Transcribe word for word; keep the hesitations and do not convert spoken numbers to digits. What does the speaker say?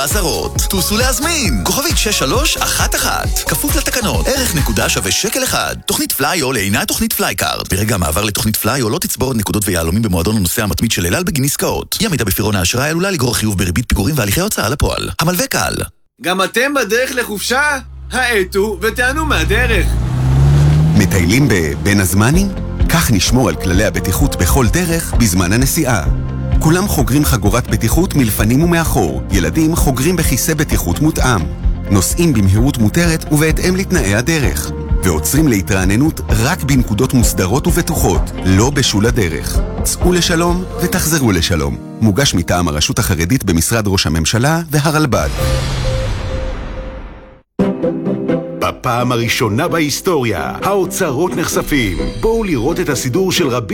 עשרות. טוסו להזמין. כוכבית שש שלוש אחת אחת. כפוף לתקנות. ערך נקודה שווה שקל אחד. תוכנית פליי-אול אינה תוכנית פליי-קארד. ברגע המעבר לתוכנית פליי-אול לא תצבור עוד נקודות ויהלומים במועדון הנוסע המתמיד של אל על בגין עסקאות. אי עמידה בפירעון האשראי עלולה לגרור חיוב בריבית פיגורים והליכי הוצאה לפועל. המלווה קל. גם אתם בדרך לחופשה? האטו ותענו מהדרך. מטיילים בבין הזמנים? כך נשמור על כללי הבטיחות בכל דרך בזמן הנסיעה. כולם חוגרים חגורת בטיחות מלפנים ומאחור. ילדים חוגרים בכיסא בטיחות מותאם. נוסעים במהירות מותרת ובהתאם לתנאי הדרך. ועוצרים להתרעננות רק בנקודות מוסדרות ובטוחות, לא בשול הדרך. צאו לשלום ותחזרו לשלום. מוגש מטעם הרשות החרדית במשרד ראש הממשלה והרלב"ד. בפעם הראשונה בהיסטוריה, האוצרות נחשפים. בואו לראות את הסידור של רבים